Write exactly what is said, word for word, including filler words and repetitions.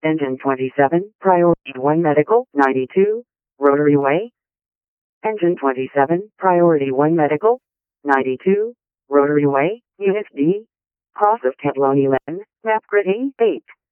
Engine twenty-seven, Priority one Medical, ninety-two, Rotary Way. Engine twenty-seven, Priority one Medical, ninety-two, Rotary Way, Unit D. Cross of Tetloni Len, map grid A eight.